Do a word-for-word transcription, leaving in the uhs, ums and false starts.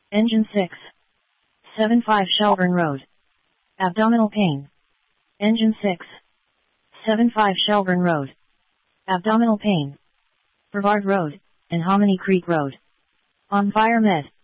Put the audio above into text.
Engine six. seven five Shelburne Road. Abdominal pain. Engine six. seven five Shelburne Road. Abdominal pain. Brevard Road, and Hominy Creek Road. On Fire Med.